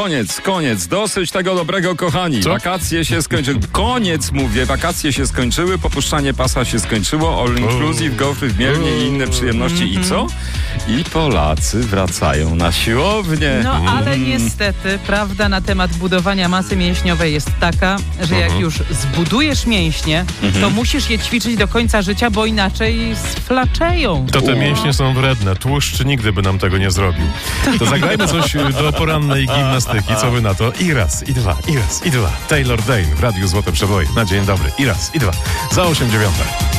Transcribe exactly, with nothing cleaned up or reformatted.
koniec, koniec. Dosyć tego dobrego, kochani. Co? Wakacje się skończyły. Koniec, mówię. Wakacje się skończyły, popuszczanie pasa się skończyło, all inclusive, gofry w Mielnie i inne przyjemności. I co? I Polacy wracają na siłownię. No ale niestety prawda na temat budowania masy mięśniowej jest taka, że jak już zbudujesz mięśnie, to musisz je ćwiczyć do końca życia, bo inaczej sflaczeją. To te mięśnie są wredne. Tłuszcz nigdy by nam tego nie zrobił. To zagrajmy coś do porannej gimnastyki. Co wy na to? I raz, i dwa, i raz, i dwa. Taylor Dane w Radiu Złote Przeboje. Na dzień dobry. I raz, i dwa. Za osiem dziewiąte.